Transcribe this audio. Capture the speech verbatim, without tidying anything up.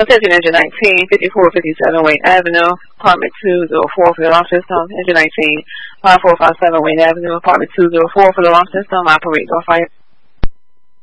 Attention engine nineteen, fifty-four fifty-seven Wayne Avenue, apartment two oh four for the launch system. Engine nineteen, five four five seven Wayne Avenue, apartment two oh four for the launch system. Operate on fire.